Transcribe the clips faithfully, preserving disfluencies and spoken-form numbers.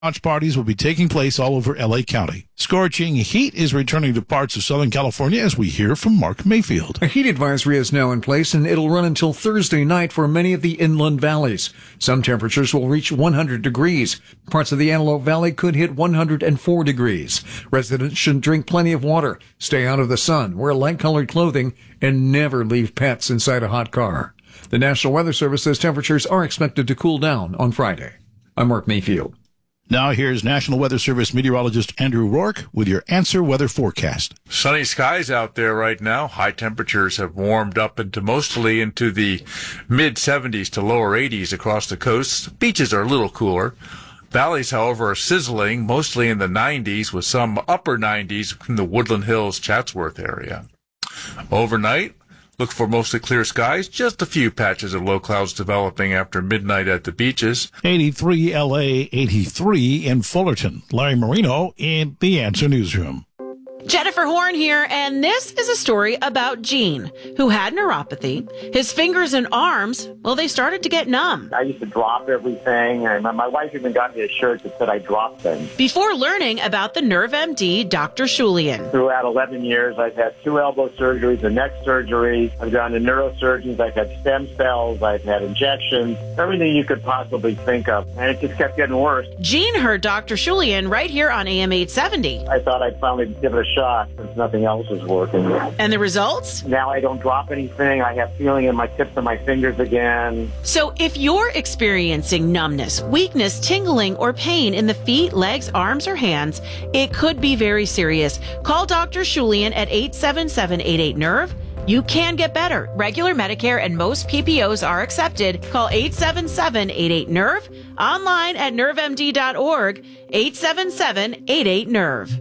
Launch parties will be taking place all over L A County. Scorching heat is returning to parts of Southern California, as we hear from Mark Mayfield. A heat advisory is now in place, and it'll run until Thursday night for many of the inland valleys. Some temperatures will reach one hundred degrees. Parts of the Antelope Valley could hit one hundred four degrees. Residents should drink plenty of water, stay out of the sun, wear light-colored clothing, and never leave pets inside a hot car. The National Weather Service says temperatures are expected to cool down on Friday. I'm Mark Mayfield. Now here's National Weather Service meteorologist Andrew Rourke with your Answer Weather forecast. Sunny skies out there right now. High temperatures have warmed up into mostly into the mid seventies to lower eighties across the coast. Beaches are a little cooler. Valleys, however, are sizzling, mostly in the nineties with some upper nineties in the Woodland Hills, Chatsworth area. Overnight, look for mostly clear skies, just a few patches of low clouds developing after midnight at the beaches. eighty-three L A, eighty-three in Fullerton. Larry Marino in the Answer Newsroom. Jennifer Horn here, and this is a story about Gene, who had neuropathy. His fingers and arms, well, they started to get numb. I used to drop everything, and my wife even got me a shirt that said I dropped things. Before learning about the Nerve M D, Doctor Shulian. Throughout eleven years, I've had two elbow surgeries, a neck surgery. I've gone to neurosurgeons. I've had stem cells. I've had injections, everything you could possibly think of, and it just kept getting worse. Gene heard Doctor Shulian right here on A M eight seventy. I thought I'd finally give it a shot since nothing else is working. And the results? Now I don't drop anything. I have feeling in my tips of my fingers again. So if you're experiencing numbness, weakness, tingling, or pain in the feet, legs, arms, or hands, it could be very serious. Call Doctor Shulian at eight seven seven, eight eight, nerve. You can get better. Regular Medicare and most P P Os are accepted. Call eight seven seven, eight eight, nerve. Online at nerve m d dot org. eight seven seven, eight eight, nerve.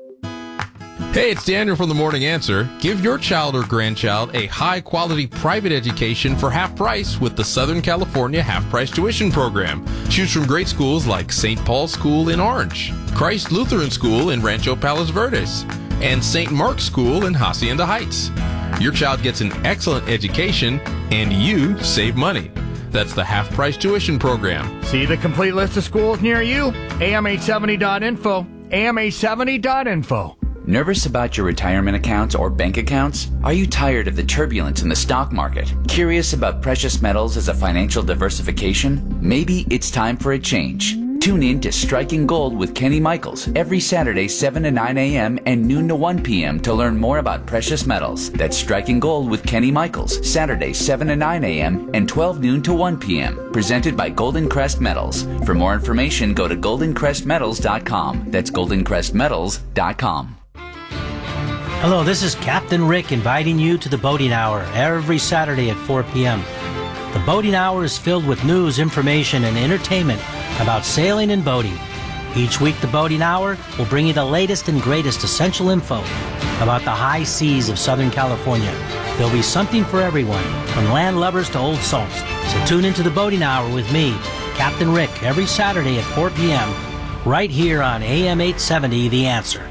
Hey, it's Daniel from the Morning Answer. Give your child or grandchild a high-quality private education for half price with the Southern California Half-Price Tuition Program. Choose from great schools like Saint Paul's School in Orange, Christ Lutheran School in Rancho Palos Verdes, and Saint Mark's School in Hacienda Heights. Your child gets an excellent education, and you save money. That's the Half-Price Tuition Program. See the complete list of schools near you? A M eight seventy dot info. A M eight seventy dot info. Nervous about your retirement accounts or bank accounts? Are you tired of the turbulence in the stock market? Curious about precious metals as a financial diversification? Maybe it's time for a change. Tune in to Striking Gold with Kenny Michaels every Saturday, seven to nine a.m. and noon to one p.m. to learn more about precious metals. That's Striking Gold with Kenny Michaels, Saturday, seven to nine a.m. and twelve noon to one p.m. Presented by Golden Crest Metals. For more information, go to golden crest metals dot com. That's golden crest metals dot com. Hello, this is Captain Rick inviting you to the Boating Hour every Saturday at four p.m. The Boating Hour is filled with news, information, and entertainment about sailing and boating. Each week, the Boating Hour will bring you the latest and greatest essential info about the high seas of Southern California. There'll be something for everyone, from land lubbers to old salts. So tune into the Boating Hour with me, Captain Rick, every Saturday at four p.m. right here on A M eight seventy, The Answer.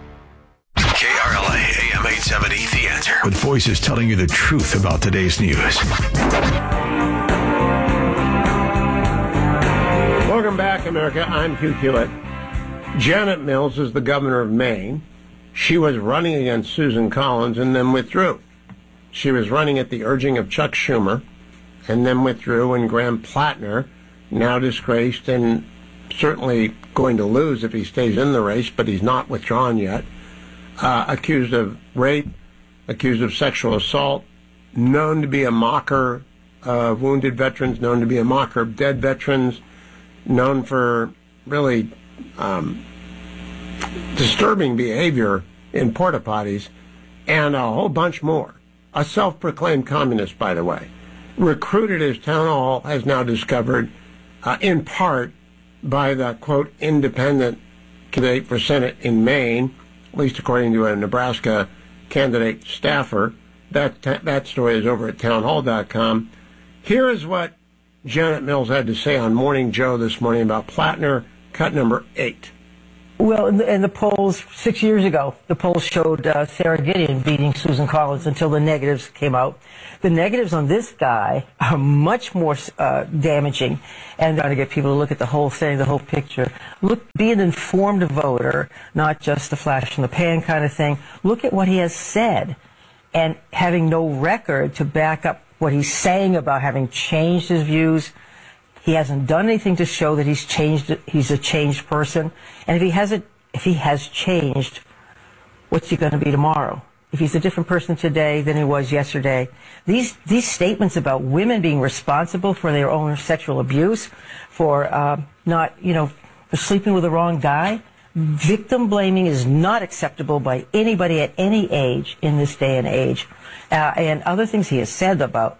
K R L A, A M eight seventy, The Answer. With voices telling you the truth about today's news. Welcome back, America. I'm Hugh Hewitt. Janet Mills is the governor of Maine. She was running against Susan Collins and then withdrew. She was running at the urging of Chuck Schumer and then withdrew, and Graham Plattner, now disgraced and certainly going to lose if he stays in the race, but he's not withdrawn yet, uh, accused of rape, accused of sexual assault, known to be a mocker of wounded veterans, known to be a mocker of dead veterans, known for really um, disturbing behavior in porta potties, and a whole bunch more. A self-proclaimed communist, by the way, recruited as town hall has now discovered, uh, in part by the, quote, independent candidate for Senate in Maine, at least according to a Nebraska candidate staffer. That, that story is over at town hall dot com. Here is what Janet Mills had to say on Morning Joe this morning about Plattner, cut number eight. Well, in the, in the polls six years ago, the polls showed uh, Sarah Gideon beating Susan Collins until the negatives came out. The negatives on this guy are much more uh, damaging, and trying to get people to look at the whole thing, the whole picture. Look, be an informed voter, not just a flash in the pan kind of thing. Look at what he has said, and having no record to back up what he's saying about having changed his views. He hasn't done anything to show that he's changed. He's a changed person. And if he hasn't, if he has changed, what's he going to be tomorrow? If he's a different person today than he was yesterday, these these statements about women being responsible for their own sexual abuse, for uh, not, you know, for sleeping with the wrong guy, victim blaming is not acceptable by anybody at any age in this day and age. Uh, and other things he has said about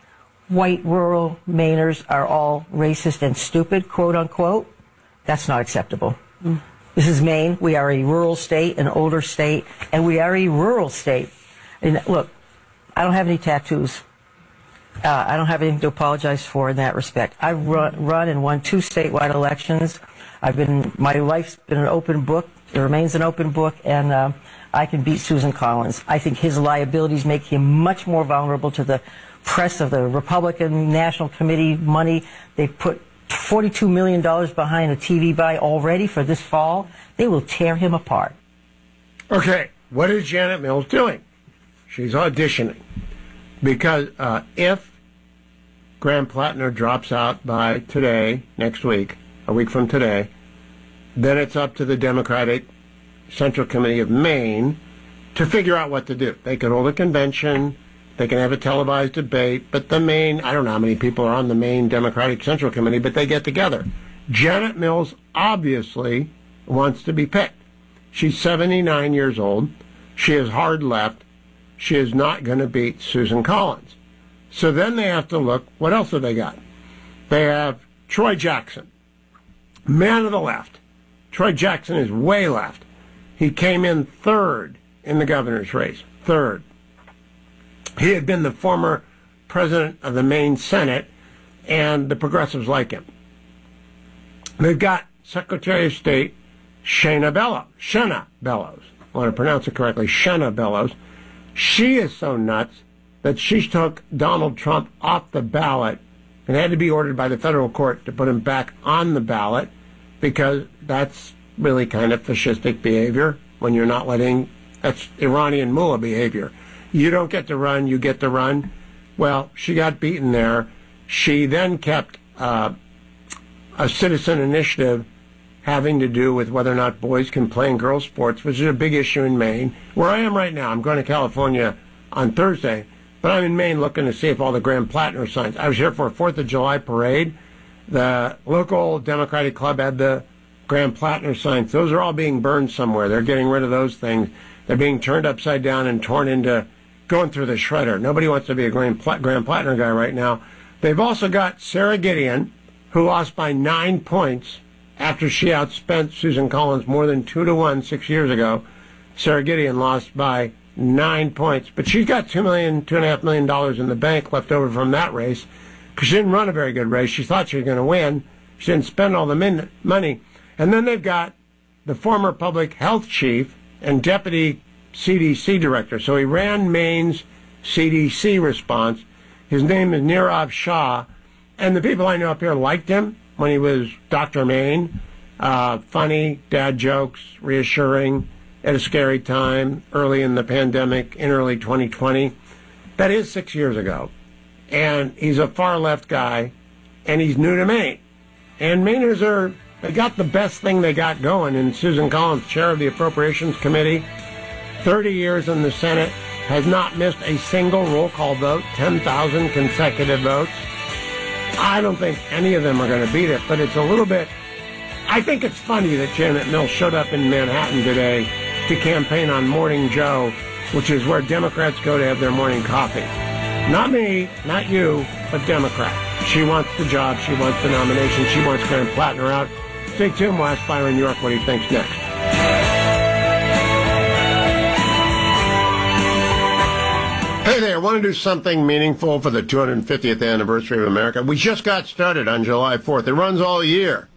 white rural Mainers are all racist and stupid, quote unquote. That's not acceptable. Mm. This is Maine. We are a rural state, an older state, and we are a rural state. And look, I don't have any tattoos. Uh, I don't have anything to apologize for in that respect. I've run, run and won two statewide elections. I've been, my life's been an open book. It remains an open book, and uh, I can beat Susan Collins. I think his liabilities make him much more vulnerable to the press of the Republican National Committee money. They put forty-two million dollars behind a T V buy already for this fall. They will tear him apart. Okay, what is Janet Mills doing? She's auditioning. Because uh, if Graham Plattner drops out by today, next week, a week from today, then it's up to the Democratic Central Committee of Maine to figure out what to do. They could hold a convention. They can have a televised debate, but the Maine, I don't know how many people are on the Maine Democratic Central Committee, but they get together. Janet Mills obviously wants to be picked. She's seventy-nine years old. She is hard left. She is not going to beat Susan Collins. So then they have to look, what else have they got? They have Troy Jackson, man of the left. Troy Jackson is way left. He came in third in the governor's race, third. He had been the former president of the Maine Senate, and the progressives like him. They've got Secretary of State Shana Bellows. Shana Bellows. I want to pronounce it correctly. Shana Bellows. She is so nuts that she took Donald Trump off the ballot and had to be ordered by the federal court to put him back on the ballot, because that's really kind of fascistic behavior when you're not letting, that's Iranian mullah behavior. You don't get to run, you get to run. Well, she got beaten there. She then kept uh, a citizen initiative having to do with whether or not boys can play in girls' sports, which is a big issue in Maine. Where I am right now, I'm going to California on Thursday, but I'm in Maine looking to see if all the Graham Plattner signs. I was here for a fourth of July parade. The local Democratic club had the Graham Plattner signs. Those are all being burned somewhere. They're getting rid of those things. They're being turned upside down and torn into, going through the shredder. Nobody wants to be a Graham, Pla- Graham Plattner guy right now. They've also got Sarah Gideon, who lost by nine points after she outspent Susan Collins more than two to one six years ago. Sarah Gideon lost by nine points, but she's got two million, two and a half million dollars in the bank left over from that race because she didn't run a very good race. She thought she was going to win. She didn't spend all the min- money. And then they've got the former public health chief and deputy C D C director. So he ran Maine's C D C response. His name is Nirav Shah, and the people I know up here liked him when he was Doctor Maine. Uh, funny, dad jokes, reassuring, at a scary time, early in the pandemic, in early twenty twenty. That is six years ago. And he's a far-left guy, and he's new to Maine. And Mainers are, they got the best thing they got going in Susan Collins, chair of the Appropriations Committee, thirty years in the Senate, has not missed a single roll call vote, ten thousand consecutive votes. I don't think any of them are going to beat it, but it's a little bit, I think it's funny that Janet Mills showed up in Manhattan today to campaign on Morning Joe, which is where Democrats go to have their morning coffee. Not me, not you, but Democrat. She wants the job, she wants the nomination, she wants Graham Plattner out. Stay tuned, we'll ask Byron York what he thinks next. Hey there, I want to do something meaningful for the two hundred fiftieth anniversary of America. We just got started on July fourth. It runs all year.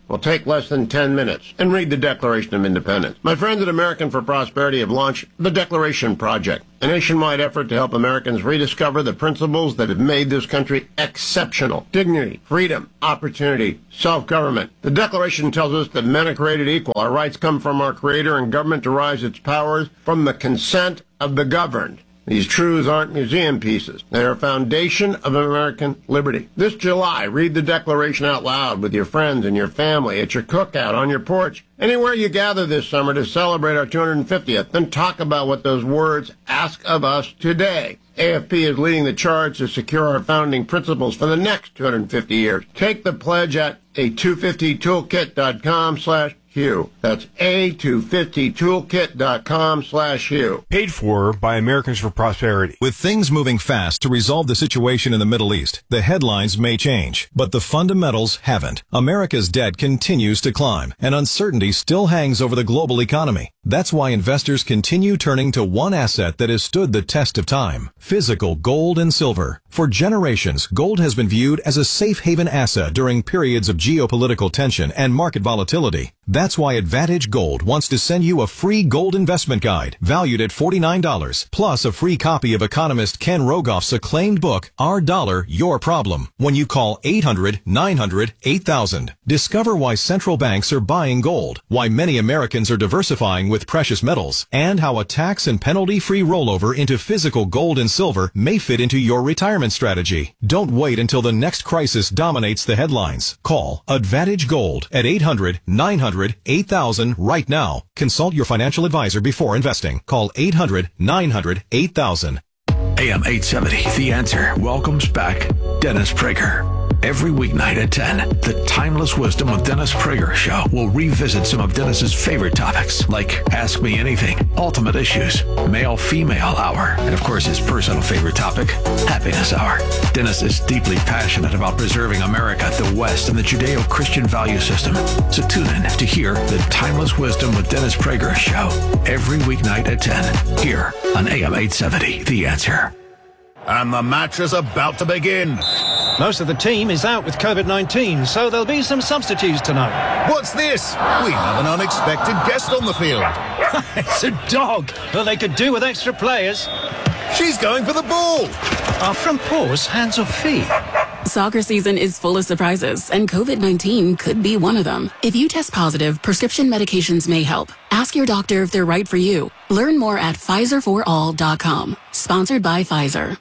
will take less than ten minutes and read the Declaration of Independence. My friends at American for Prosperity have launched the Declaration Project, a nationwide effort to help Americans rediscover the principles that have made this country exceptional. Dignity, freedom, opportunity, self-government. The Declaration tells us that men are created equal. Our rights come from our Creator, and government derives its powers from the consent of the governed. These truths aren't museum pieces. They are a foundation of American liberty. This July, read the Declaration out loud with your friends and your family, at your cookout, on your porch, anywhere you gather this summer to celebrate our two hundred fiftieth. Then talk about what those words ask of us today. A F P is leading the charge to secure our founding principles for the next two hundred fifty years. Take the pledge at a two fifty toolkit dot com slash Hugh. That's a two fifty toolkit dot com slash Hugh. Paid for by Americans for Prosperity. With things moving fast to resolve the situation in the Middle East, the headlines may change, but the fundamentals haven't. America's debt continues to climb, and uncertainty still hangs over the global economy. That's why investors continue turning to one asset that has stood the test of time: physical gold and silver. For generations, gold has been viewed as a safe haven asset during periods of geopolitical tension and market volatility. That's why Advantage Gold wants to send you a free gold investment guide valued at forty-nine dollars, plus a free copy of economist Ken Rogoff's acclaimed book, Our Dollar, Your Problem, when you call eight hundred nine hundred eight thousand. Discover why central banks are buying gold, why many Americans are diversifying with precious metals, and how a tax and penalty-free rollover into physical gold and silver may fit into your retirement strategy. Don't wait until the next crisis dominates the headlines. Call Advantage Gold at eight hundred nine hundred eight thousand right now. Consult your financial advisor before investing. Call eight hundred nine hundred eight thousand. A M eight seventy, The Answer, welcomes back Dennis Prager. Every weeknight at ten, the Timeless Wisdom with Dennis Prager show will revisit some of Dennis's favorite topics, like Ask Me Anything, Ultimate Issues, Male-Female Hour, and of course his personal favorite topic, Happiness Hour. Dennis is deeply passionate about preserving America, the West, and the Judeo-Christian value system. So tune in to hear the Timeless Wisdom with Dennis Prager show every weeknight at ten, here on A M eight seventy, The Answer. And the match is about to begin. Most of the team is out with COVID nineteen, so there'll be some substitutes tonight. What's this? We have an unexpected guest on the field. It's a dog. Well, they could do with extra players. She's going for the ball. Our front paws, hands or feet? Soccer season is full of surprises, and COVID nineteen could be one of them. If you test positive, prescription medications may help. Ask your doctor if they're right for you. Learn more at Pfizer for all dot com. Sponsored by Pfizer.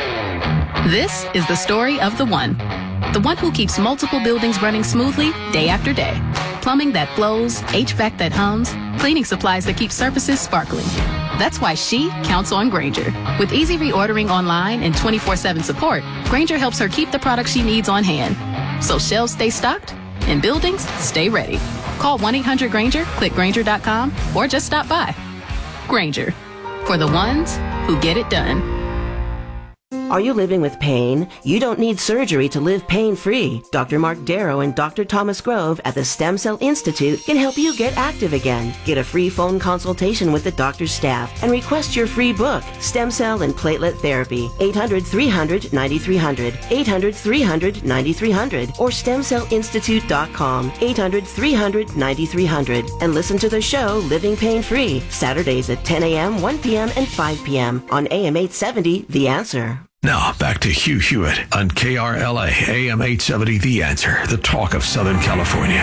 This is the story of the one. The one who keeps multiple buildings running smoothly day after day. Plumbing that flows, H V A C that hums, cleaning supplies that keep surfaces sparkling. That's why she counts on Grainger. With easy reordering online and twenty-four seven support, Grainger helps her keep the products she needs on hand. So shelves stay stocked and buildings stay ready. Call one eight hundred Grainger, click Grainger dot com, or just stop by. Grainger, for the ones who get it done. Are you living with pain? You don't need surgery to live pain-free. Doctor Mark Darrow and Doctor Thomas Grove at the Stem Cell Institute can help you get active again. Get a free phone consultation with the doctor's staff and request your free book, Stem Cell and Platelet Therapy. eight hundred three hundred ninety-three hundred, eight hundred three hundred ninety-three hundred, or stem cell institute dot com, eight hundred three hundred ninety-three hundred. And listen to the show Living Pain-Free, Saturdays at ten a.m., one p.m., and five p.m. on A M eight seventy, The Answer. Now, back to Hugh Hewitt on K R L A, A M eight seventy, The Answer, the talk of Southern California.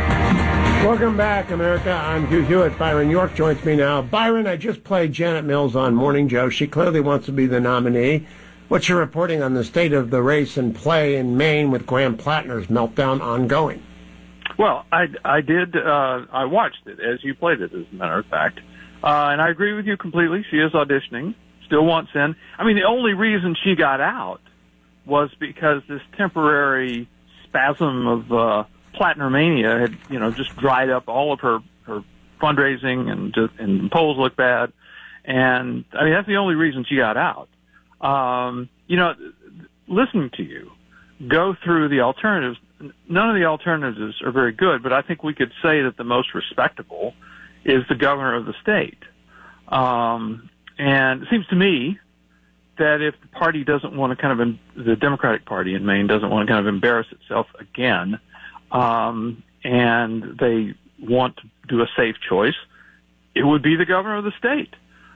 Welcome back, America. I'm Hugh Hewitt. Byron York joins me now. Byron, I just played Janet Mills on Morning Joe. She clearly wants to be the nominee. What's your reporting on the state of the race and play in Maine with Graham Plattner's meltdown ongoing? Well, I, I did, uh, I watched it as you played it, as a matter of fact. Uh, and I agree with you completely. She is auditioning. Still wants in. I mean, the only reason she got out was because this temporary spasm of uh, Plattner mania had, you know, just dried up all of her, her fundraising, and just, and polls looked bad. And I mean, that's the only reason she got out. Um, you know, listening to you go through the alternatives, none of the alternatives are very good, but I think we could say that the most respectable is the governor of the state. Um, And it seems to me that if the party doesn't want to kind of, the Democratic Party in Maine doesn't want to kind of embarrass itself again, um, and they want to do a safe choice, it would be the governor of the state.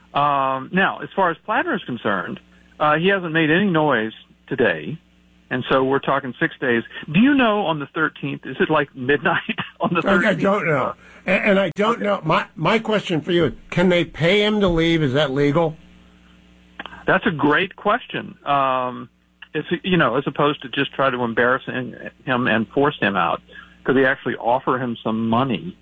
Um, now, as far as Plattner is concerned, uh, he hasn't made any noise today, and so we're talking six days. Do you know on the thirteenth, is it like midnight on the thirteenth? I don't know. And, and I don't okay. know. My, my question for you is, can they pay him to leave? Is that legal? That's a great question. Um, it's, you know, as opposed to just try to embarrass him and force him out, could they actually offer him some money?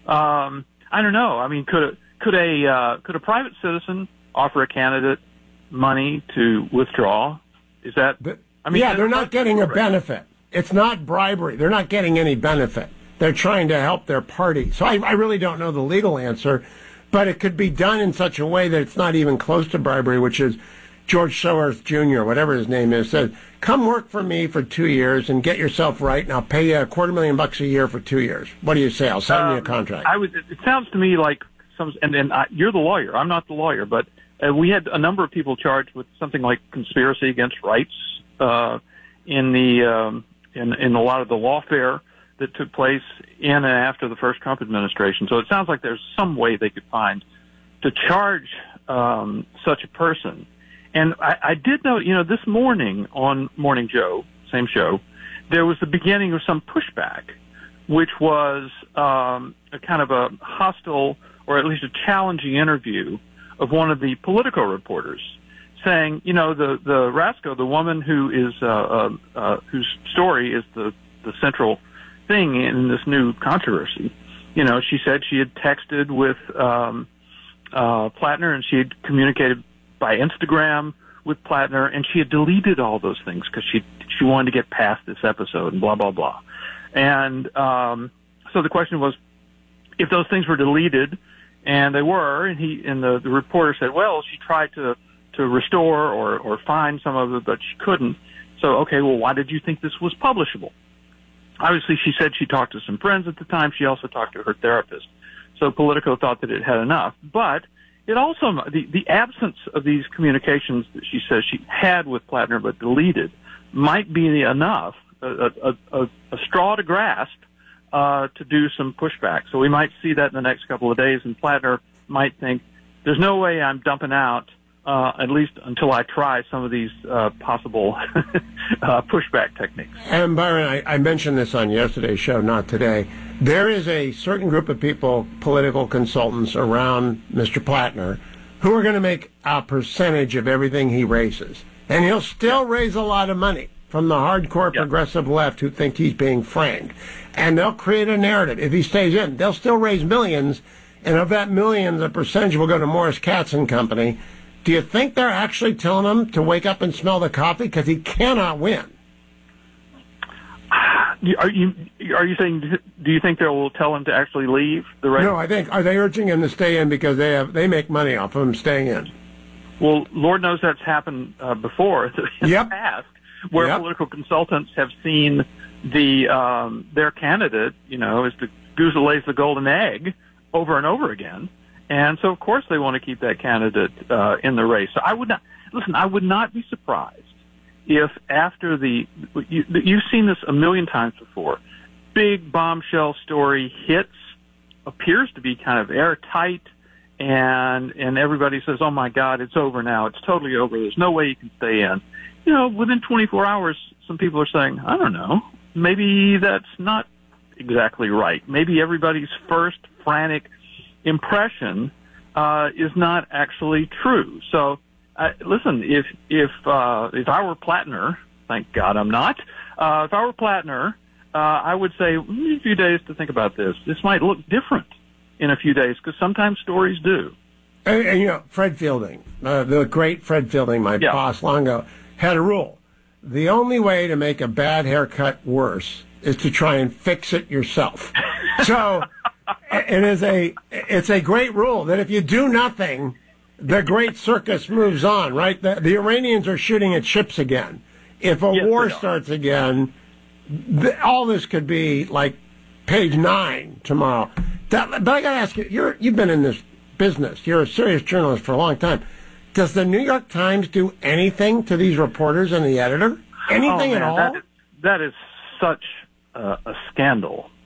Um, I don't know. I mean, could a, could a, uh, could a private citizen offer a candidate money to withdraw? Is that, I mean, yeah, they're not getting a benefit. It's not bribery. They're not getting any benefit. They're trying to help their party. So I, I really don't know the legal answer, but it could be done in such a way that it's not even close to bribery, which is George Soros Junior, whatever his name is, says, come work for me for two years and get yourself right, and I'll pay you a quarter million bucks a year for two years. What do you say? I'll sign um, you a contract. I would. It sounds to me like some, and, and I, you're the lawyer. I'm not the lawyer, but uh, we had a number of people charged with something like conspiracy against rights uh, in the um, in in a lot of the lawfare that took place in and after the first Trump administration. So it sounds like there's some way they could find to charge um, such a person. And I, I did note, you know, this morning on Morning Joe, same show, there was the beginning of some pushback, which was um, a kind of a hostile or at least a challenging interview of one of the Politico reporters saying, you know, the, the Rasko, the woman who is, uh, uh, uh, whose story is the, the central thing in this new controversy, you know, she said she had texted with um, uh, Plattner and she had communicated by Instagram with Plattner, and she had deleted all those things because she she wanted to get past this episode and blah blah blah. And um, so the question was, if those things were deleted, and they were, and he and the, the reporter said, well, she tried to to restore or or find some of it, but she couldn't. So okay, well, why did you think this was publishable? Obviously, she said she talked to some friends at the time. She also talked to her therapist. So Politico thought that it had enough, but it also, the, the absence of these communications that she says she had with Plattner but deleted might be enough, a, a, a, a straw to grasp, uh, to do some pushback. So we might see that in the next couple of days, and Plattner might think, there's no way I'm dumping out, uh, at least until I try some of these uh, possible uh, pushback techniques. And Byron, I, I mentioned this on yesterday's show, not today. There is a certain group of people, political consultants around Mister Plattner, who are going to make a percentage of everything he raises. And he'll still raise a lot of money from the hardcore yep. progressive left who think he's being framed. And they'll create a narrative. If he stays in, they'll still raise millions, and of that millions, a percentage will go to Morris Katz and Company. Do you think they're actually telling him to wake up and smell the coffee? Because he cannot win. Are you are you saying? Do you think they will tell him to actually leave the race? No, I think are they urging him to stay in because they have they make money off of him staying in. Well, Lord knows that's happened uh, before in yep. the past, where yep. political consultants have seen the um, their candidate, you know, is the goose that lays the golden egg over and over again, and so of course they want to keep that candidate uh, in the race. So I would not listen. I would not be surprised if after the, you, you've seen this a million times before, big bombshell story hits, appears to be kind of airtight, and and everybody says, oh my God, it's over now. It's totally over. There's no way you can stay in. You know, within twenty-four hours, some people are saying, I don't know, maybe that's not exactly right. Maybe everybody's first frantic impression uh, is not actually true. So, Uh, listen, if if uh, if I were Plattner, thank God I'm not. Uh, if I were Plattner, uh, I would say a few days to think about this. This might look different in a few days because sometimes stories do. And, and you know, Fred Fielding, uh, the great Fred Fielding, my yeah. boss long ago, had a rule: the only way to make a bad haircut worse is to try and fix it yourself. So it is a it's a great rule that if you do nothing, the great circus moves on, right? The, the Iranians are shooting at ships again. If a yes, war starts again, the, all this could be like page nine tomorrow. That, but I got to ask you, you're, you've been in this business. You're a serious journalist for a long time. Does the New York Times do anything to these reporters and the editor? Anything oh, man, at all? That is, that is such uh, a scandal.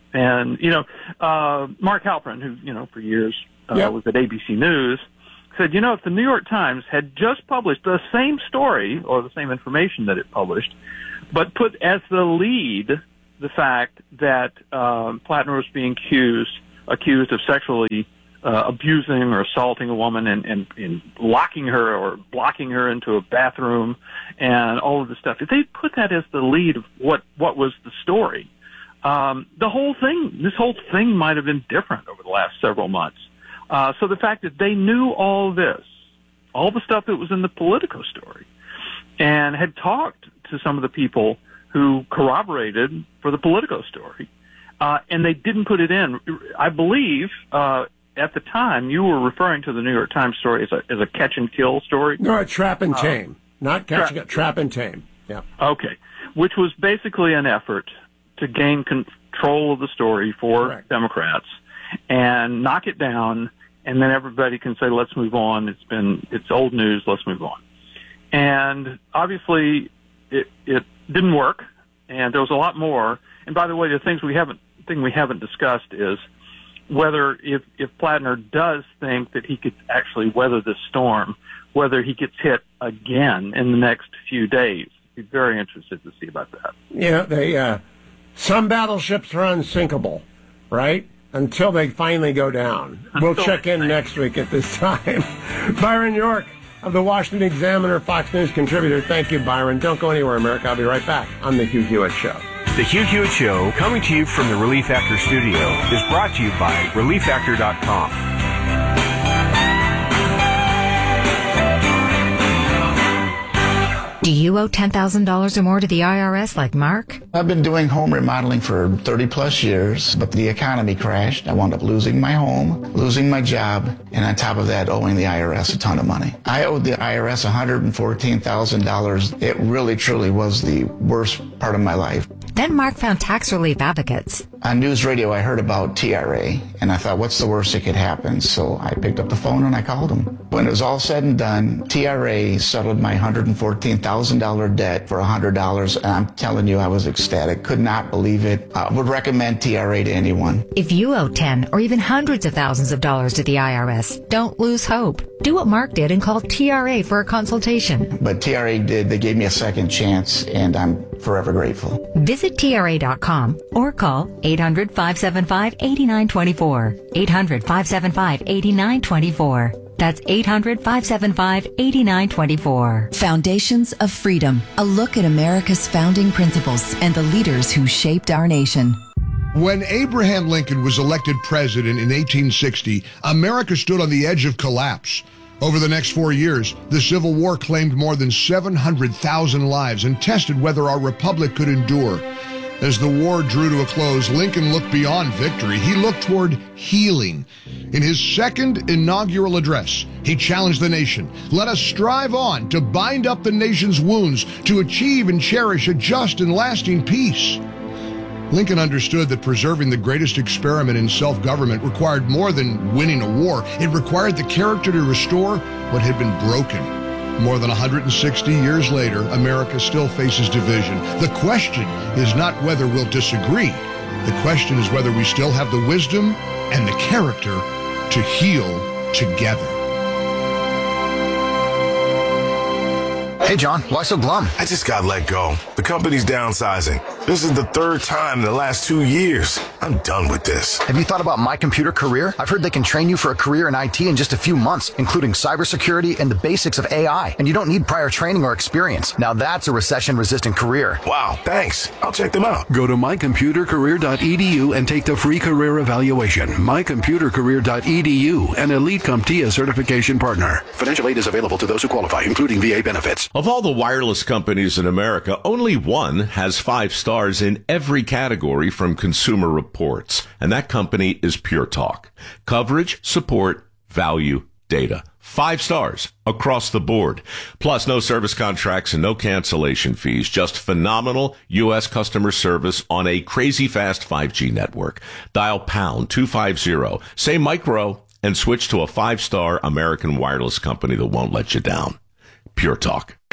And, you know, uh, Mark Halperin, who, you know, for years uh, Yep. was at A B C News, said, you know, if the New York Times had just published the same story or the same information that it published, but put as the lead the fact that um, Plattner was being accused, accused of sexually uh, abusing or assaulting a woman and, and, and locking her or blocking her into a bathroom and all of this stuff, if they put that as the lead of what, what was the story, um, the whole thing, this whole thing might have been different over the last several months. Uh, so the fact that they knew all this, all the stuff that was in the Politico story, and had talked to some of the people who corroborated for the Politico story, uh, and they didn't put it in. I believe uh, at the time you were referring to the New York Times story as a, as a catch and kill story. No, a trap and Uh, tame, not catch, trap. trap and tame. Yeah. Okay, which was basically an effort to gain control of the story for Correct. Democrats and knock it down, and then everybody can say, let's move on. It's been, it's old news. Let's move on. And obviously it, it didn't work, and there was a lot more. And by the way, the things we haven't, thing we haven't discussed is whether if, if Plattner does think that he could actually weather this storm, whether he gets hit again in the next few days. Be very interested to see about that. Yeah, they, uh, some battleships are unsinkable, right? Until they finally go down. We'll check in next week at this time. Byron York of the Washington Examiner, Fox News contributor. Thank you, Byron. Don't go anywhere, America. I'll be right back on The Hugh Hewitt Show. The Hugh Hewitt Show, coming to you from the Relief Factor studio, is brought to you by relief factor dot com. Do you owe ten thousand dollars or more to the I R S like Mark? I've been doing home remodeling for thirty plus years, but the economy crashed. I wound up losing my home, losing my job, and on top of that, owing the I R S a ton of money. I owed the I R S one hundred fourteen thousand dollars. It really, truly was the worst part of my life. Then Mark found Tax Relief Advocates. On news radio, I heard about T R A, and I thought, what's the worst that could happen? So I picked up the phone and I called them. When it was all said and done, T R A settled my one hundred fourteen thousand dollars debt for one hundred dollars, and I'm telling you, I was ecstatic. Could not believe it. I would recommend T R A to anyone. If you owe ten or even hundreds of thousands of dollars to the I R S, don't lose hope. Do what Mark did and call T R A for a consultation. But T R A did. They gave me a second chance, and I'm forever grateful. Visit T R A dot com or call eight hundred, five seven five, eight nine two four. eight hundred, five seven five, eight nine two four. That's eight hundred, five seven five, eight nine two four. Foundations of Freedom, a look at America's founding principles and the leaders who shaped our nation. When Abraham Lincoln was elected president in eighteen sixty, America stood on the edge of collapse. Over the next four years, the Civil War claimed more than seven hundred thousand lives and tested whether our republic could endure. As the war drew to a close, Lincoln looked beyond victory. He looked toward healing. In his second inaugural address, he challenged the nation. Let us strive on to bind up the nation's wounds, to achieve and cherish a just and lasting peace. Lincoln understood that preserving the greatest experiment in self-government required more than winning a war. It required the character to restore what had been broken. More than one hundred sixty years later, America still faces division. The question is not whether we'll disagree. The question is whether we still have the wisdom and the character to heal together. Hey, John, why so glum? I just got let go. The company's downsizing. This is the third time in the last two years. I'm done with this. Have you thought about My Computer Career? I've heard they can train you for a career in I T in just a few months, including cybersecurity and the basics of A I. And you don't need prior training or experience. Now that's a recession-resistant career. Wow, thanks. I'll check them out. Go to my computer career dot e d u and take the free career evaluation. my computer career dot e d u, an Elite CompTIA certification partner. Financial aid is available to those who qualify, including V A benefits. Of all the wireless companies in America, only one has five stars in every category from Consumer Reports, and that company is Pure Talk. Coverage, support, value, data. Five stars across the board. Plus, no service contracts and no cancellation fees. Just phenomenal U S customer service on a crazy fast five G network. Dial pound two fifty, say micro, and switch to a five-star American wireless company that won't let you down. Pure Talk.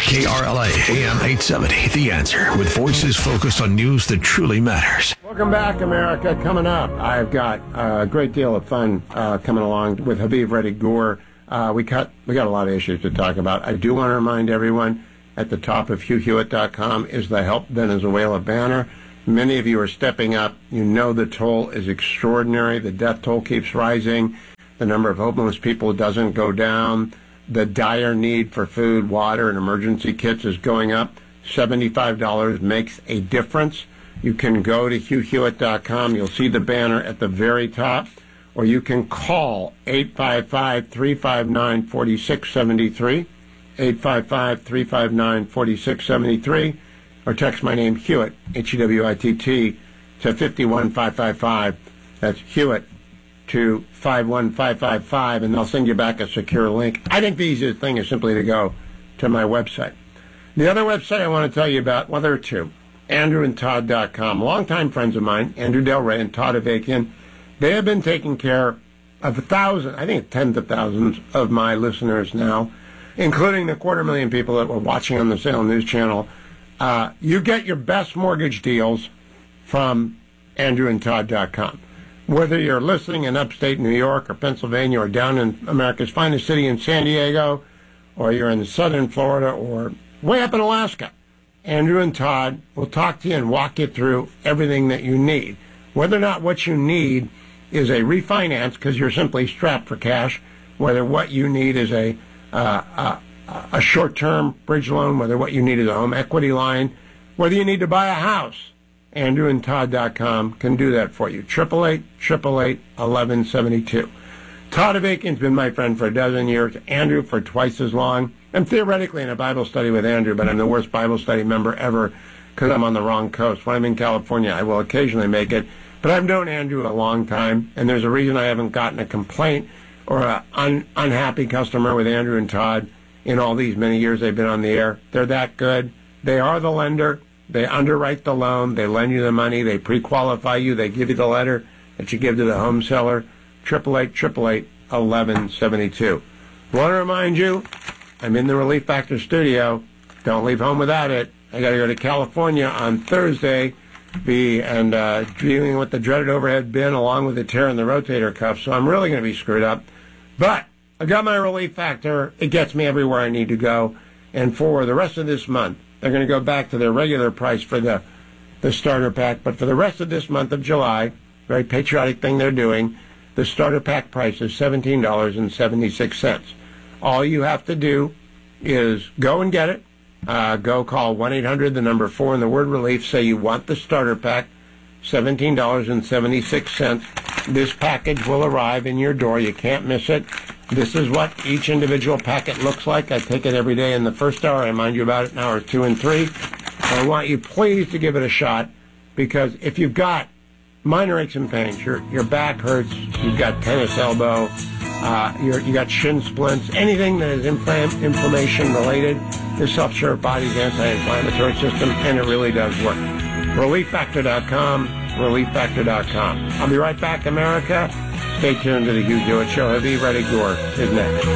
K R L A A M eight seventy, The Answer, with voices focused on news that truly matters. Welcome back, America. Coming up, I've got a great deal of fun uh, coming along with Habib Reddy Gore. Uh, we cut. We got a lot of issues to talk about. I do want to remind everyone at the top of Hugh Hewitt dot com is the Help Venezuela banner. Many of you are stepping up. You know the toll is extraordinary. The death toll keeps rising. The number of homeless people doesn't go down. The dire need for food, water, and emergency kits is going up. seventy-five dollars makes a difference. You can go to Hugh Hewitt dot com. You'll see the banner at the very top. Or you can call eight five five, three five nine, four six seven three, eight five five, three five nine, four six seven three, or text my name, Hewitt, H E W I T T, to five one five five five. That's Hewitt to five one five five five, and they'll send you back a secure link. I think the easiest thing is simply to go to my website. The other website I want to tell you about, well, there are two, Andrew and Todd dot com. Longtime friends of mine, Andrew Del Rey and Todd Avakian. They have been taking care of a thousand, I think tens of thousands of my listeners now, including the quarter million people that were watching on the Salem News Channel. Uh, you get your best mortgage deals from Andrew and Todd dot com. Whether you're listening in upstate New York or Pennsylvania or down in America's finest city in San Diego, or you're in southern Florida or way up in Alaska, Andrew and Todd will talk to you and walk you through everything that you need. Whether or not what you need is a refinance because you're simply strapped for cash, whether what you need is a uh, a, a short-term bridge loan, whether what you need is a home equity line, whether you need to buy a house, Andrew and Todd dot com can do that for you. Triple eight, triple eight, eleven seventy two. Todd Avakian's been my friend for a dozen years. Andrew for twice as long. I'm theoretically in a Bible study with Andrew, but I'm the worst Bible study member ever because I'm on the wrong coast. When I'm in California, I will occasionally make it. But I've known Andrew a long time, and there's a reason I haven't gotten a complaint or an un- unhappy customer with Andrew and Todd in all these many years they've been on the air. They're that good. They are the lender. They underwrite the loan. They lend you the money. They pre-qualify you. They give you the letter that you give to the home seller. Triple eight, triple eight, eleven seventy two. Want to remind you, I'm in the Relief Factor studio. Don't leave home without it. I got to go to California on Thursday. Be and uh, dealing with the dreaded overhead bin along with the tear in the rotator cuff, so I'm really going to be screwed up. But I got my Relief Factor. It gets me everywhere I need to go. And for the rest of this month, they're going to go back to their regular price for the the starter pack. But for the rest of this month of July, very patriotic thing they're doing, the starter pack price is seventeen dollars and seventy-six cents. All you have to do is go and get it. Uh, go call one eight hundred, the number four, and the word relief. Say you want the starter pack, seventeen dollars and seventy-six cents. This package will arrive in your door. You can't miss it. This is what each individual packet looks like. I take it every day in the first hour. I remind you about it in hours two and three. I want you please to give it a shot, because if you've got minor aches and pains, your, your back hurts, you've got tennis elbow, Uh, you're, you got shin splints, anything that is inflam- inflammation related, this helps your body's anti-inflammatory system, and it really does work. Relief Factor dot com, Relief Factor dot com. I'll be right back, America. Stay tuned to the Hugh Hewitt Show. Habib Reddy Gore is next.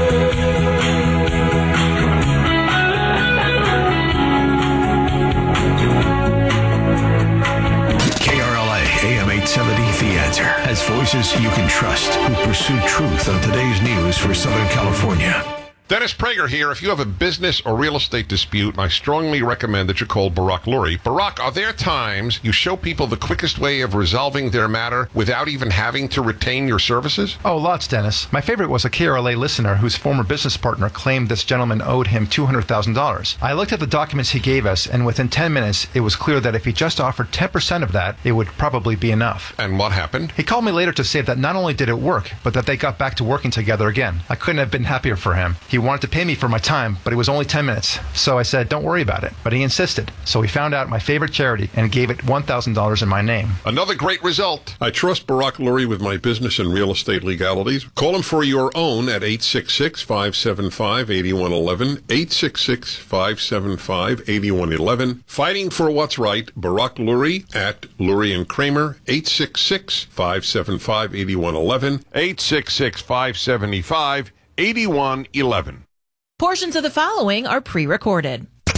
A M eight seventy, The Answer, has voices you can trust who pursue truth on today's news for Southern California. Dennis Prager here. If you have a business or real estate dispute, I strongly recommend that you call Barak Lurie. Barak, are there times you show people the quickest way of resolving their matter without even having to retain your services? Oh, lots, Dennis. My favorite was a K R L A listener whose former business partner claimed this gentleman owed him two hundred thousand dollars. I looked at the documents he gave us, and within ten minutes, it was clear that if he just offered ten percent of that, it would probably be enough. And what happened? He called me later to say that not only did it work, but that they got back to working together again. I couldn't have been happier for him. He wanted to pay me for my time, but it was only ten minutes. So I said, don't worry about it. But he insisted. So we found out my favorite charity and gave it one thousand dollars in my name. Another great result. I trust Barak Lurie with my business and real estate legalities. Call him for your own at eight six six, five seven five, eight one one one, eight six six, five seven five, eight one one one. Fighting for what's right, Barak Lurie at Lurie and Kramer, eight six six, five seven five, eight one one one, eight six six, five seven five, eight one one one. Portions of the following are pre-recorded.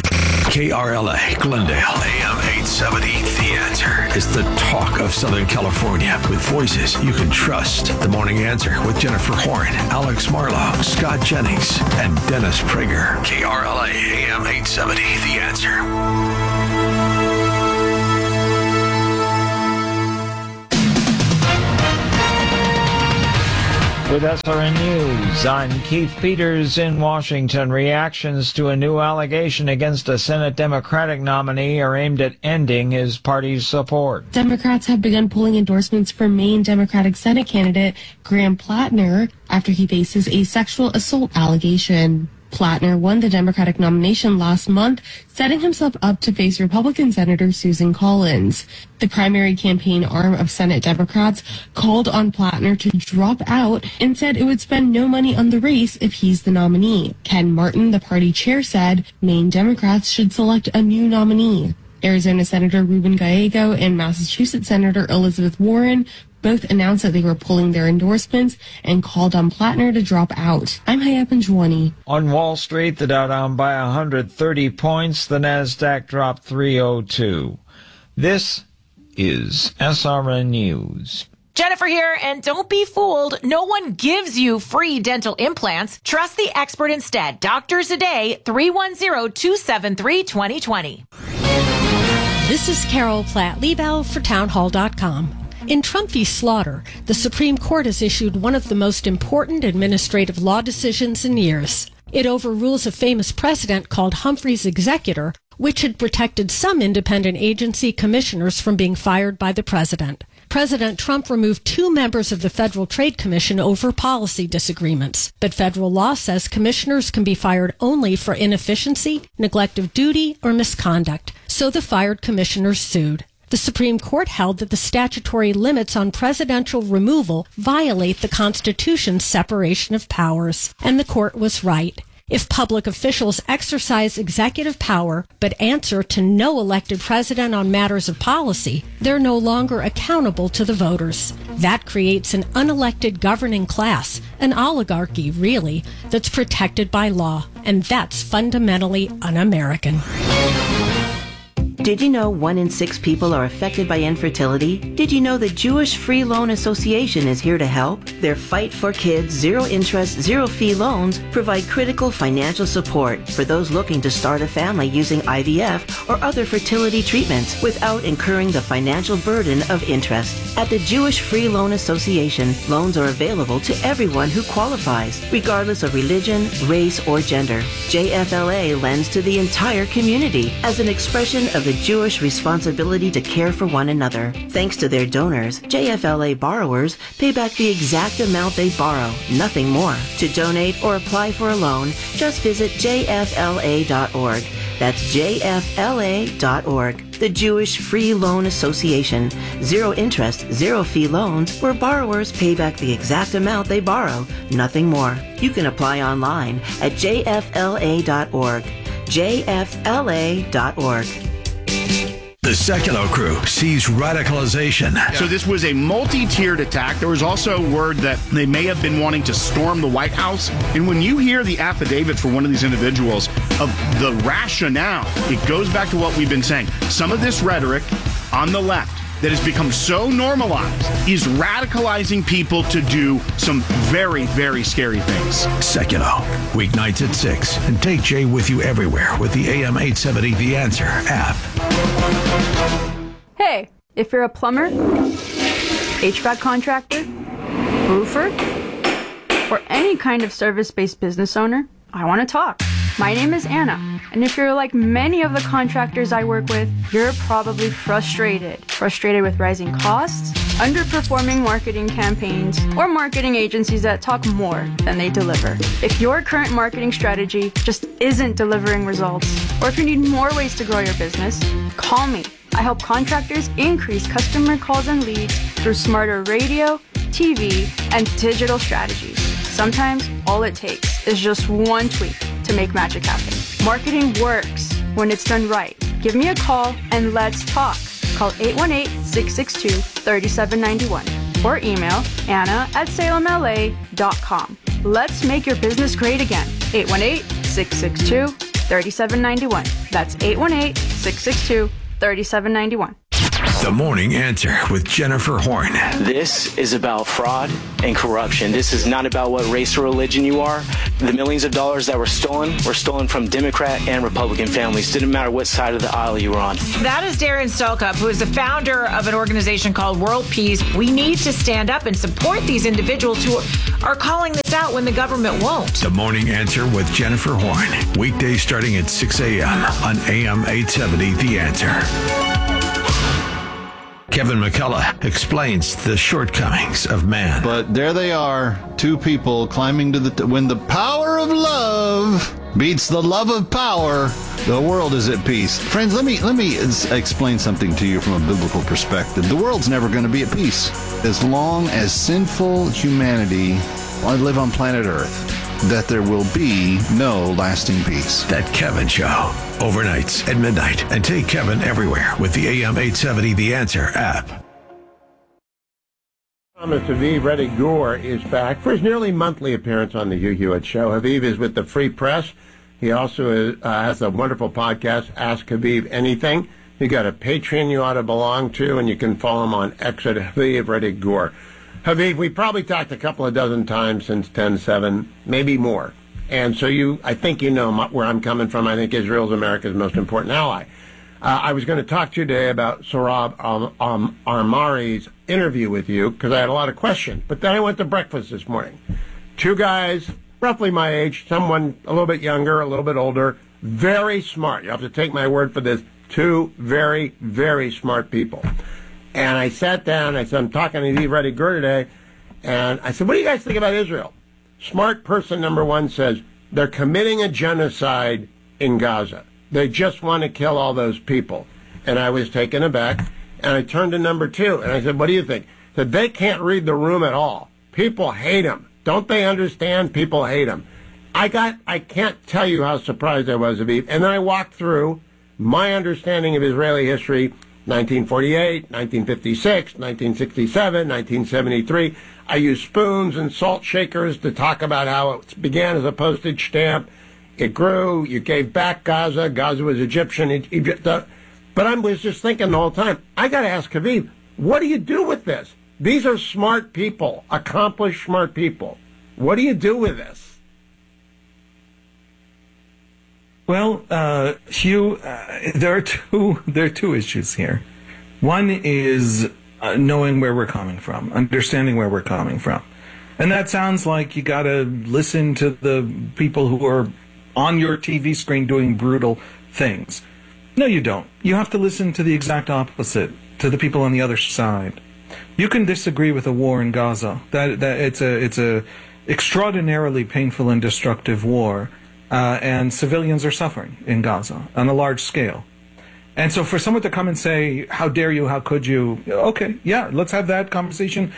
K R L A, Glendale, A M eight seventy. The Answer is the talk of Southern California with voices you can trust. The Morning Answer with Jennifer Horn, Alex Marlowe, Scott Jennings, and Dennis Prager. K R L A, A M eight seventy. The Answer. With S R N News, I'm Keith Peters in Washington. Reactions to a new allegation against a Senate Democratic nominee are aimed at ending his party's support. Democrats have begun pulling endorsements for Maine Democratic Senate candidate Graham Plattner after he faces a sexual assault allegation. Plattner won the Democratic nomination last month, setting himself up to face Republican Senator Susan Collins. The primary campaign arm of Senate Democrats called on Plattner to drop out and said it would spend no money on the race if he's the nominee. Ken Martin, the party chair, said Maine Democrats should select a new nominee. Arizona Senator Ruben Gallego and Massachusetts Senator Elizabeth Warren both announced that they were pulling their endorsements and called on Plattner to drop out. I'm Hayat Benjwani. On Wall Street, the Dow down by one hundred thirty points. The Nasdaq dropped three oh two. This is S R N News. Jennifer here, and don't be fooled. No one gives you free dental implants. Trust the expert instead. Doctors Today, three one zero, two seven three, two zero two zero. This is Carol Platt-Liebau for townhall dot com. In Trump v. Slaughter, the Supreme Court has issued one of the most important administrative law decisions in years. It overrules a famous precedent called Humphrey's Executor, which had protected some independent agency commissioners from being fired by the president. President Trump removed two members of the Federal Trade Commission over policy disagreements. But federal law says commissioners can be fired only for inefficiency, neglect of duty, or misconduct. So the fired commissioners sued. The Supreme Court held that the statutory limits on presidential removal violate the Constitution's separation of powers. And the court was right. If public officials exercise executive power but answer to no elected president on matters of policy, they're no longer accountable to the voters. That creates an unelected governing class, an oligarchy, really, that's protected by law. And that's fundamentally un-American. Did you know one in six people are affected by infertility? Did you know the Jewish Free Loan Association is here to help? Their Fight for Kids zero-interest, zero-fee loans provide critical financial support for those looking to start a family using I V F or other fertility treatments without incurring the financial burden of interest. At the Jewish Free Loan Association, loans are available to everyone who qualifies, regardless of religion, race, or gender. J F L A lends to the entire community as an expression of the Jewish responsibility to care for one another. Thanks to their donors, J F L A borrowers pay back the exact amount they borrow, nothing more. To donate or apply for a loan, just visit J F L A dot org. That's J F L A dot org. The Jewish Free Loan Association. Zero interest, zero fee loans where borrowers pay back the exact amount they borrow, nothing more. You can apply online at J F L A dot org. J F L A dot org. The Sekulow crew sees radicalization. So this was a multi-tiered attack. There was also word that they may have been wanting to storm the White House. And when you hear the affidavits for one of these individuals of the rationale, it goes back to what we've been saying. Some of this rhetoric on the left that has become so normalized is radicalizing people to do some very, very scary things. Sekulow, weeknights at six. And take Jay with you everywhere with the A M eight seventy The Answer app. Hey, if you're a plumber, H V A C contractor, roofer, or any kind of service-based business owner, I want to talk. My name is Anna, and if you're like many of the contractors I work with, you're probably frustrated. Frustrated with rising costs, underperforming marketing campaigns, or marketing agencies that talk more than they deliver. If your current marketing strategy just isn't delivering results, or if you need more ways to grow your business, call me. I help contractors increase customer calls and leads through smarter radio, T V, and digital strategies. Sometimes all it takes is just one tweak to make magic happen. Marketing works when it's done right. Give me a call and let's talk. Call eight one eight, six six two, three seven nine one or email Anna at Salem L A dot com. Let's make your business great again. eight one eight, six six two, three seven nine one. That's eight one eight, six six two, three seven nine one. The Morning Answer with Jennifer Horn. This is about fraud and corruption. This is not about what race or religion you are. The millions of dollars that were stolen were stolen from Democrat and Republican families. Didn't matter what side of the aisle you were on. That is Darren Stolkup, who is the founder of an organization called World Peace. We need to stand up and support these individuals who are calling this out when the government won't. The Morning Answer with Jennifer Horn. Weekdays starting at six a.m. on A M eight seventy, The Answer. Kevin McCullough explains the shortcomings of man. But there they are, two people climbing to the... T- when the power of love beats the love of power, the world is at peace. Friends, let me let me explain something to you from a biblical perspective. The world's never going to be at peace as long as sinful humanity live on planet Earth. That there will be no lasting peace. That Kevin Show. Overnights at midnight. And take Kevin everywhere with the A M eight seventy The Answer app. Thomas Haviv Reddy Gore is back for his nearly monthly appearance on the Hugh Hewitt Show. Haviv is with the Free Press. He also is, uh, has a wonderful podcast, Ask Haviv Anything. You got a Patreon you ought to belong to, and you can follow him on X at Haviv Reddy Gore. Haviv, we probably talked a couple of dozen times since ten seven, maybe more. And so you, I think you know where I'm coming from. I think Israel's America's most important ally. Uh, I was going to talk to you today about Sohrab um, um, Ahmari's interview with you because I had a lot of questions. But then I went to breakfast this morning. Two guys, roughly my age, someone a little bit younger, a little bit older, very smart. You have to take my word for this. Two very, very smart people. And I sat down, I said, I'm talking to Haviv Reddy Gore today, and I said, what do you guys think about Israel? Smart person number one says, they're committing a genocide in Gaza. They just want to kill all those people. And I was taken aback, and I turned to number two, and I said, what do you think? He said, they can't read the room at all. People hate them. Don't they understand? People hate them. I got, I can't tell you how surprised I was, Haviv. And then I walked through my understanding of Israeli history, nineteen forty-eight, nineteen fifty-six, nineteen sixty-seven, nineteen seventy-three. I used spoons and salt shakers to talk about how it began as a postage stamp. It grew. You gave back Gaza. Gaza was Egyptian. Egypt. Uh, but I was just thinking the whole time, I got to ask Haviv, what do you do with this? These are smart people, accomplished smart people. What do you do with this? Well, uh, Hugh, uh, there are two there are two issues here. One is uh, knowing where we're coming from, understanding where we're coming from, and that sounds like you got to listen to the people who are on your T V screen doing brutal things. No, you don't. You have to listen to the exact opposite, to the people on the other side. You can disagree with a war in Gaza. That that it's a it's a extraordinarily painful and destructive war. Uh, and civilians are suffering in Gaza on a large scale. And so for someone to come and say, how dare you, how could you, okay, yeah, let's have that conversation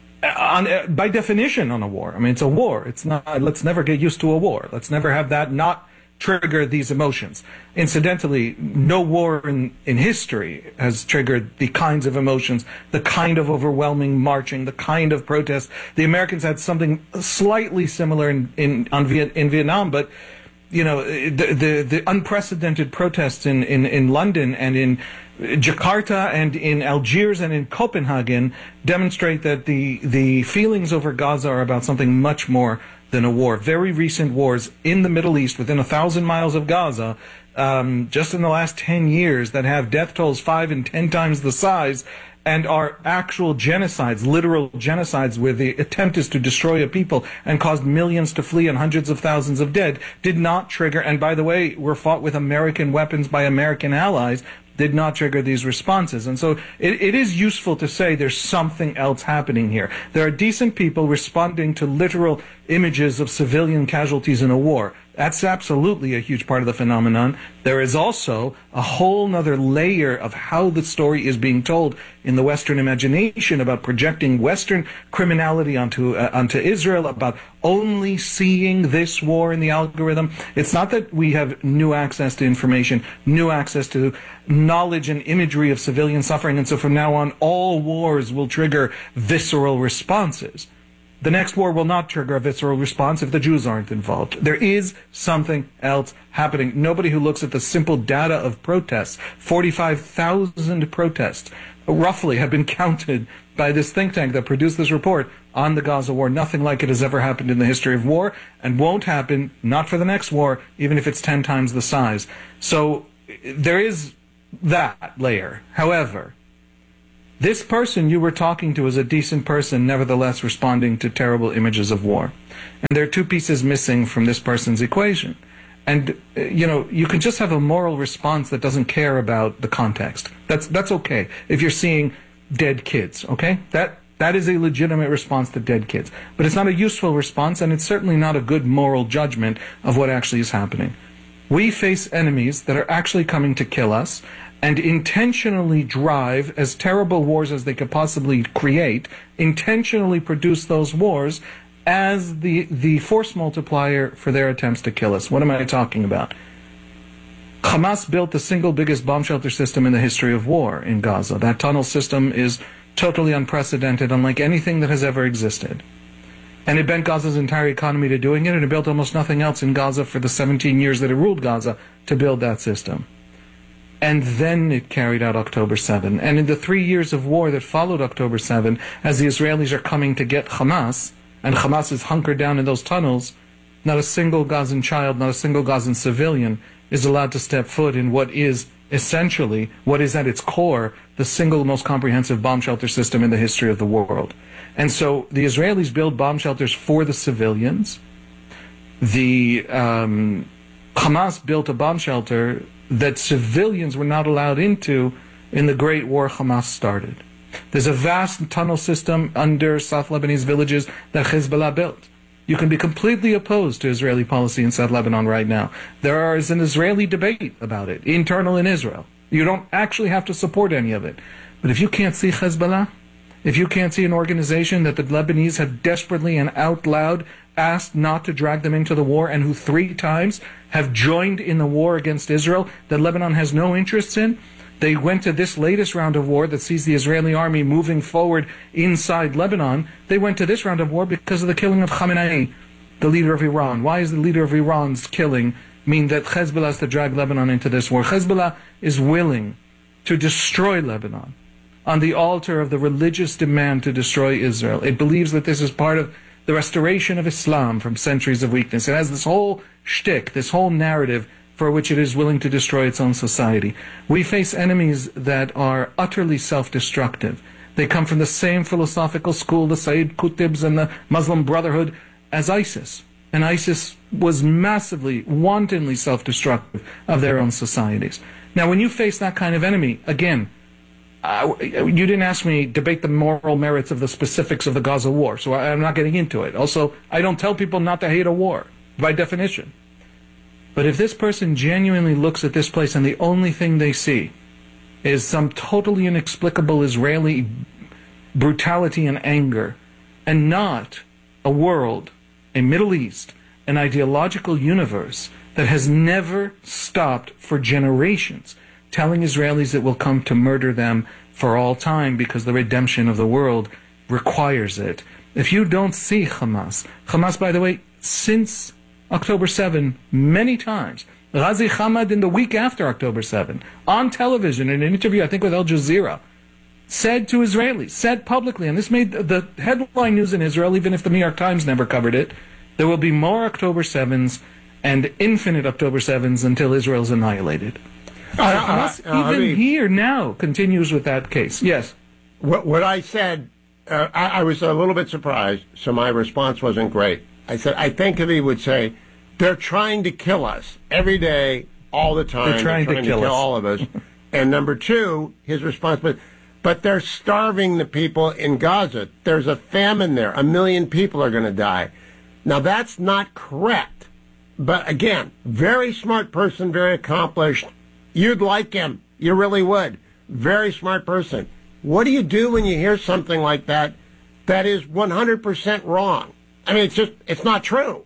on, uh, by definition on a war. I mean, it's a war. It's not, let's never get used to a war. Let's never have that not trigger these emotions. Incidentally, no war in, in history has triggered the kinds of emotions, the kind of overwhelming marching, the kind of protest. The Americans had something slightly similar in, in, on Viet, in Vietnam, but you know, the, the, the unprecedented protests in, in, in London and in Jakarta and in Algiers and in Copenhagen demonstrate that the, the feelings over Gaza are about something much more than a war. Very recent wars in the Middle East, within a thousand miles of Gaza, um, just in the last ten years, that have death tolls five and ten times the size, and are actual genocides, literal genocides, where the attempt is to destroy a people and caused millions to flee and hundreds of thousands of dead, did not trigger, and by the way, were fought with American weapons by American allies, did not trigger these responses. And so it, it is useful to say there's something else happening here. There are decent people responding to literal images of civilian casualties in a war. That's absolutely a huge part of the phenomenon. There is also a whole nother layer of how the story is being told in the Western imagination about projecting Western criminality onto uh, onto Israel, about only seeing this war in the algorithm. It's not that we have new access to information, new access to knowledge and imagery of civilian suffering, and so from now on all wars will trigger visceral responses. The next war will not trigger a visceral response if the Jews aren't involved. There is something else happening. Nobody who looks at the simple data of protests, forty-five thousand protests, roughly have been counted by this think tank that produced this report on the Gaza war. Nothing like it has ever happened in the history of war, and won't happen, not for the next war, even if it's ten times the size. So there is that layer. However, this person you were talking to is a decent person, nevertheless responding to terrible images of war. And there are two pieces missing from this person's equation. And, uh, you know, you can just have a moral response that doesn't care about the context. That's that's okay if you're seeing dead kids, okay? That that is a legitimate response to dead kids. But it's not a useful response, and it's certainly not a good moral judgment of what actually is happening. We face enemies that are actually coming to kill us, and intentionally drive as terrible wars as they could possibly create, intentionally produce those wars as the the force multiplier for their attempts to kill us. What am I talking about? Hamas built the single biggest bomb shelter system in the history of war in Gaza. That tunnel system is totally unprecedented, unlike anything that has ever existed. And it bent Gaza's entire economy to doing it, and it built almost nothing else in Gaza for the seventeen years that it ruled Gaza to build that system. And then it carried out October seventh. And in the three years of war that followed October seventh, as the Israelis are coming to get Hamas, and Hamas is hunkered down in those tunnels, not a single Gazan child, not a single Gazan civilian is allowed to step foot in what is essentially, what is at its core, the single most comprehensive bomb shelter system in the history of the world. And so the Israelis build bomb shelters for the civilians. The um, Hamas built a bomb shelter that civilians were not allowed into in the Great War Hamas started. There's a vast tunnel system under South Lebanese villages that Hezbollah built. You can be completely opposed to Israeli policy in South Lebanon right now. There is an Israeli debate about it, internal in Israel. You don't actually have to support any of it. But if you can't see Hezbollah, if you can't see an organization that the Lebanese have desperately and out loud asked not to drag them into the war, and who three times have joined in the war against Israel that Lebanon has no interests in, they went to this latest round of war that sees the Israeli army moving forward inside Lebanon. They went to this round of war because of the killing of Khamenei, the leader of Iran. Why is the leader of Iran's killing mean that Hezbollah has to drag Lebanon into this war? Hezbollah is willing to destroy Lebanon on the altar of the religious demand to destroy Israel. It believes that this is part of the restoration of Islam from centuries of weakness. It has this whole shtick, this whole narrative for which it is willing to destroy its own society. We face enemies that are utterly self-destructive. They come from the same philosophical school, the Sayyid Qutbs and the Muslim Brotherhood, as ISIS. And ISIS was massively, wantonly self-destructive of their own societies. Now, when you face that kind of enemy, again, uh, you didn't ask me to debate the moral merits of the specifics of the Gaza war, so I, I'm not getting into it. Also, I don't tell people not to hate a war, by definition. But if this person genuinely looks at this place and the only thing they see is some totally inexplicable Israeli brutality and anger, and not a world, a Middle East, an ideological universe that has never stopped for generations telling Israelis it will come to murder them for all time because the redemption of the world requires it. If you don't see Hamas, Hamas, by the way, since October seventh, many times, Ghazi Hamad in the week after October seventh, on television in an interview, I think with Al Jazeera, said to Israelis, said publicly, and this made the headline news in Israel, even if the New York Times never covered it, there will be more October sevenths and infinite October sevenths until Israel is annihilated. So Uh, Hamas, uh, uh, even I mean- here now, continues with that case. Yes. What, what I said, uh, I, I was a little bit surprised, so my response wasn't great. I said, I think if he would say, they're trying to kill us every day, all the time. They're trying to kill us. all of us. And number two, his response was, but they're starving the people in Gaza. There's a famine there. A million people are going to die. Now, that's not correct. But again, very smart person, very accomplished. You'd like him. You really would. Very smart person. What do you do when you hear something like that that is one hundred percent wrong? I mean, it's just, it's not true.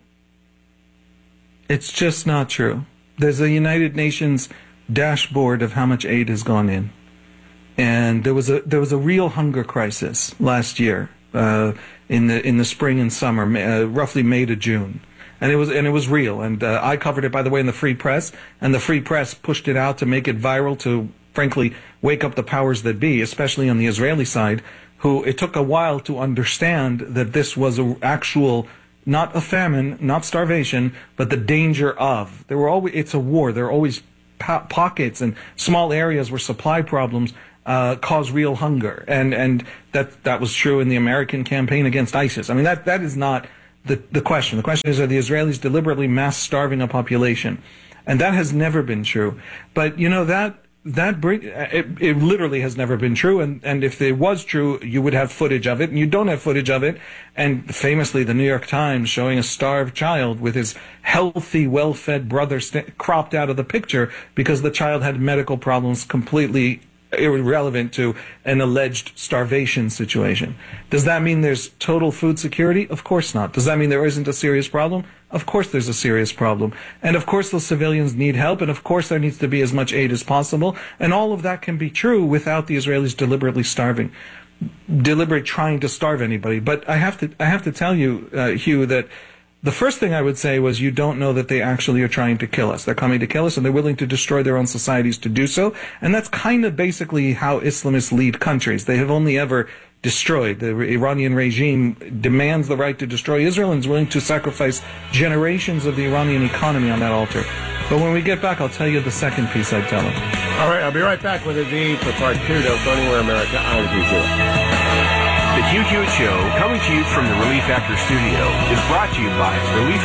It's just not true. There's a United Nations dashboard of how much aid has gone in. And there was a there was a real hunger crisis last year. Uh, in the in the spring and summer, uh, roughly May to June. And it was and it was real. And uh, I covered it, by the way, in the Free Press. And the Free Press pushed it out to make it viral, to, frankly, wake up the powers that be, especially on the Israeli side, who it took a while to understand that this was an actual, not a famine, not starvation, but the danger of. There were always, it's a war. There are always po- pockets and small areas where supply problems uh, cause real hunger. And and that that was true in the American campaign against ISIS. I mean, that that is not the, the question. The question is, are the Israelis deliberately mass starving a population? And that has never been true. But, you know, that That bring, it, it literally has never been true, and, and if it was true, you would have footage of it, and you don't have footage of it. And famously, the New York Times showing a starved child with his healthy, well-fed brother st- cropped out of the picture because the child had medical problems completely irrelevant to an alleged starvation situation. Does that mean there's total food security? Of course not. Does that mean there isn't a serious problem? Of course there's a serious problem. And of course those civilians need help, and of course there needs to be as much aid as possible. And all of that can be true without the Israelis deliberately starving, deliberately trying to starve anybody. But I have to, I have to tell you, uh, Hugh, that the first thing I would say was you don't know that they actually are trying to kill us. They're coming to kill us, and they're willing to destroy their own societies to do so. And that's kind of basically how Islamists lead countries. They have only ever destroyed. The Iranian regime demands the right to destroy Israel and is willing to sacrifice generations of the Iranian economy on that altar. But when we get back, I'll tell you the second piece I'd tell them. All right, I'll be right back with a V for part two. Don't go anywhere, America. I'm Hugh Hewitt. The Hugh Hewitt Show, coming to you from the Relief Factor studio, is brought to you by Relief